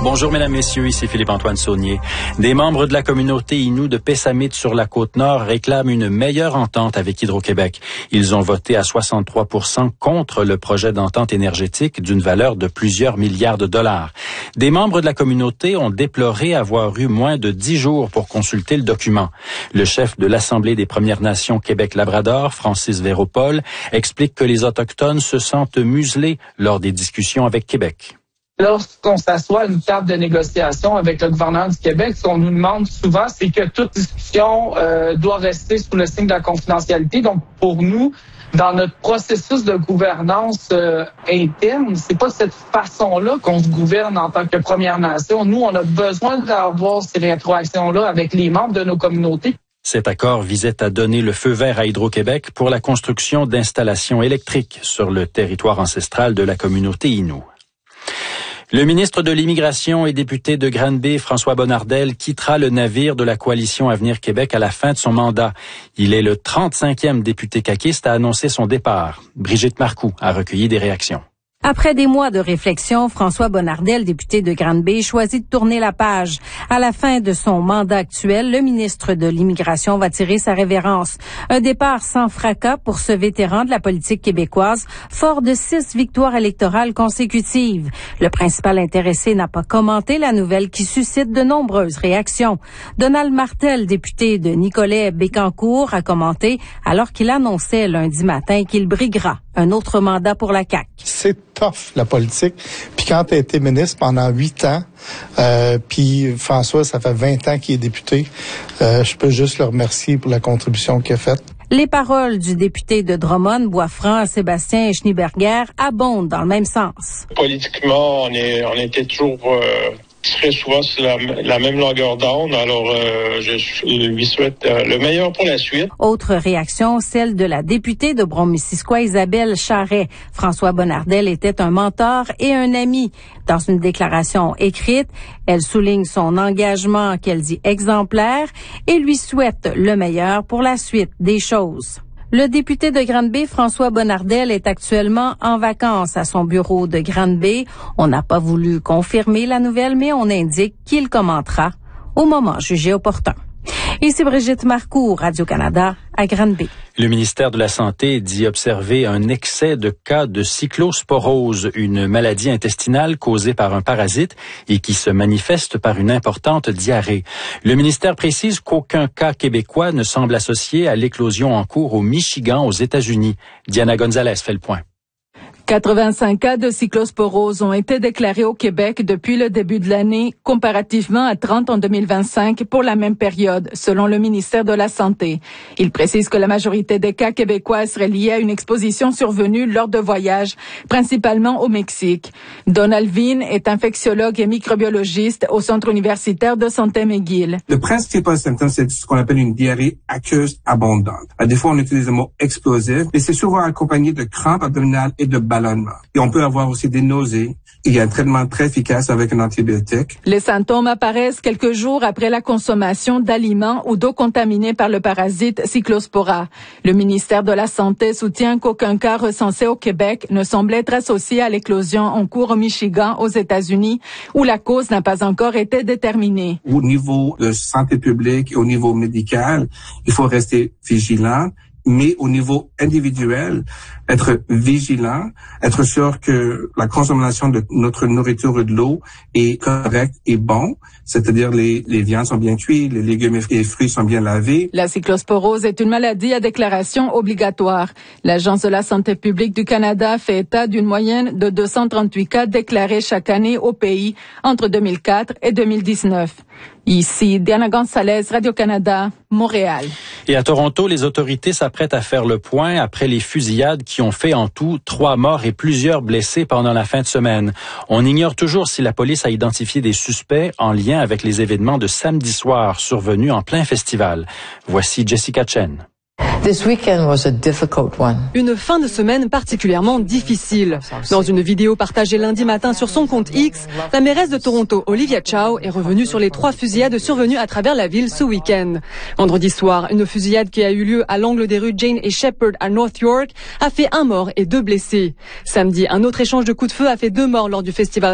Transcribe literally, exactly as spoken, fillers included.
Bonjour mesdames, messieurs, ici Philippe-Antoine Saunier. Des membres de la communauté Innu de Pessamit sur la Côte-Nord réclament une meilleure entente avec Hydro-Québec. Ils ont voté à soixante-trois pour cent contre le projet d'entente énergétique d'une valeur de plusieurs milliards de dollars. Des membres de la communauté ont déploré avoir eu moins de dix jours pour consulter le document. Le chef de l'Assemblée des Premières Nations Québec-Labrador, Francis Véropol, explique que les Autochtones se sentent muselés lors des discussions avec Québec. Lorsqu'on s'assoit à une table de négociation avec le gouvernement du Québec, ce qu'on nous demande souvent, c'est que toute discussion euh, doit rester sous le signe de la confidentialité. Donc, pour nous, dans notre processus de gouvernance euh, interne, c'est pas cette façon-là qu'on se gouverne en tant que Première Nation. Nous, on a besoin d'avoir ces rétroactions-là avec les membres de nos communautés. Cet accord visait à donner le feu vert à Hydro-Québec pour la construction d'installations électriques sur le territoire ancestral de la communauté Innu. Le ministre de l'Immigration et député de Granby, François Bonnardel, quittera le navire de la coalition Avenir Québec à la fin de son mandat. Il est le trente-cinquième député caquiste à annoncer son départ. Brigitte Marcoux a recueilli des réactions. Après des mois de réflexion, François Bonnardel, député de Granby, choisit de tourner la page. À la fin de son mandat actuel, le ministre de l'Immigration va tirer sa révérence. Un départ sans fracas pour ce vétéran de la politique québécoise, fort de six victoires électorales consécutives. Le principal intéressé n'a pas commenté la nouvelle qui suscite de nombreuses réactions. Donald Martel, député de Nicolet-Bécancour, a commenté alors qu'il annonçait lundi matin qu'il briguera un autre mandat pour la C A Q. C'est tough, la politique. Puis quand tu as été ministre pendant huit ans, euh, puis François, ça fait vingt ans qu'il est député, euh, je peux juste le remercier pour la contribution qu'il a faite. Les paroles du député de Drummond, Boisfranc, Sébastien Schneeberger abondent dans le même sens. Politiquement, on est, on était toujours euh, très souvent sur la, la même longueur d'onde. Alors, euh, je lui souhaite euh, le meilleur pour la suite. Autre réaction, celle de la députée de Brome-Missisquoi, Isabelle Charret. François Bonnardel était un mentor et un ami. Dans une déclaration écrite, elle souligne son engagement qu'elle dit exemplaire et lui souhaite le meilleur pour la suite des choses. Le député de Granby, François Bonnardel, est actuellement en vacances à son bureau de Granby. On n'a pas voulu confirmer la nouvelle, mais on indique qu'il commentera au moment jugé opportun. Ici Brigitte Marcoux, Radio-Canada, à Granby. Le ministère de la Santé dit observer un excès de cas de cyclosporose, une maladie intestinale causée par un parasite et qui se manifeste par une importante diarrhée. Le ministère précise qu'aucun cas québécois ne semble associé à l'éclosion en cours au Michigan, aux États-Unis. Diana Gonzalez fait le point. quatre-vingt-cinq cas de cyclosporose ont été déclarés au Québec depuis le début de l'année, comparativement à trente en deux mille vingt-cinq pour la même période, selon le ministère de la Santé. Il précise que la majorité des cas québécois seraient liés à une exposition survenue lors de voyages, principalement au Mexique. Donald Veen est infectiologue et microbiologiste au Centre universitaire de santé McGill. Le principal symptôme, c'est ce qu'on appelle une diarrhée aqueuse abondante. Des fois, on utilise le mot explosif, mais c'est souvent accompagné de crampes abdominales et de ballonnements. Et on peut avoir aussi des nausées. Il y a un traitement très efficace avec un antibiotique. Les symptômes apparaissent quelques jours après la consommation d'aliments ou d'eau contaminée par le parasite Cyclospora. Le ministère de la Santé soutient qu'aucun cas recensé au Québec ne semble être associé à l'éclosion en cours au Michigan, aux États-Unis, où la cause n'a pas encore été déterminée. Au niveau de santé publique et au niveau médical, il faut rester vigilant. Mais au niveau individuel, être vigilant, être sûr que la consommation de notre nourriture et de l'eau est correcte et bon, c'est-à-dire les, les viandes sont bien cuites, les légumes et les fruits sont bien lavés. La cyclosporose est une maladie à déclaration obligatoire. L'Agence de la santé publique du Canada fait état d'une moyenne de deux cent trente-huit cas déclarés chaque année au pays entre deux mille quatre et deux mille dix-neuf. Ici, Diana Gonzalez, Radio-Canada, Montréal. Et à Toronto, les autorités s'apprêtent à faire le point après les fusillades qui ont fait en tout trois morts et plusieurs blessés pendant la fin de semaine. On ignore toujours si la police a identifié des suspects en lien avec les événements de samedi soir survenus en plein festival. Voici Jessica Chen. This weekend was a difficult one. Une fin de semaine particulièrement difficile. Dans une vidéo partagée lundi matin sur son compte X, la mairesse de Toronto, Olivia Chow, est revenue sur les trois fusillades survenues à travers la ville ce week-end. Vendredi soir, une fusillade qui a eu lieu à l'angle des rues Jane et Shepherd à North York a fait un mort et deux blessés. Samedi, un autre échange de coups de feu a fait deux morts lors du festival